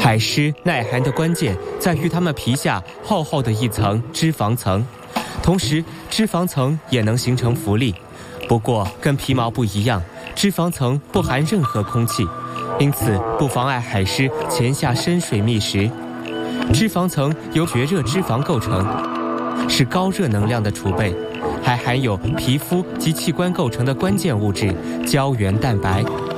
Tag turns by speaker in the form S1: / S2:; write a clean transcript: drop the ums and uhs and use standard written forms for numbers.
S1: 海狮耐寒的关键在于它们皮下厚厚的一层脂肪层，同时脂肪层也能形成浮力。不过跟皮毛不一样，脂肪层不含任何空气，因此不妨碍海狮潜下深水觅食。脂肪层由绝热脂肪构成，是高热能量的储备，还含有皮肤及器官构成的关键物质胶原蛋白。